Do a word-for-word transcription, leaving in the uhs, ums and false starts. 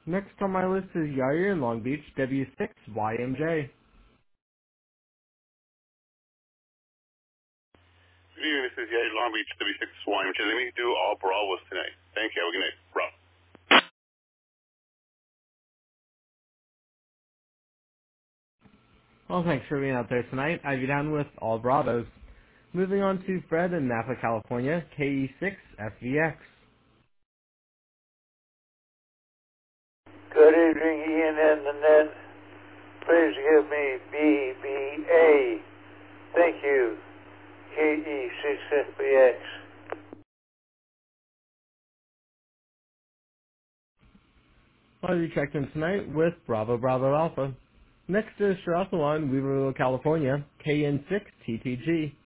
Next on my list is Yair in Long Beach, W six Y M J. Good evening, this is Yair Long Beach, W six Y M J. Let me do all Bravos tonight. Thank you. Have a good night. Bravo. Well, thanks for being out there tonight. I have you down with all Bravos. Moving on to Fred in Napa, California, K E six F V X. Good evening, Ian and the net. Please give me B B A. Thank you. K E six F B X. I'll be checked in tonight with Bravo Bravo Alpha. Next is Sharasawan, Weaverville, California, K N six T T G.